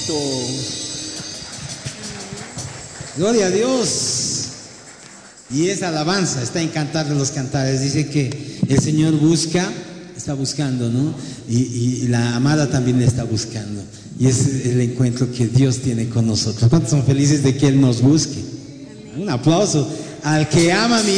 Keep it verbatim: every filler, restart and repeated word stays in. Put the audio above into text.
Cristo. Gloria a Dios. Y esa alabanza está en Cantar de los Cantares. Dice que el Señor busca, está buscando, ¿no? Y, y la amada también le está buscando. Y ese es el encuentro que Dios tiene con nosotros. ¿Cuántos son felices de que Él nos busque? Un aplauso al que ama mi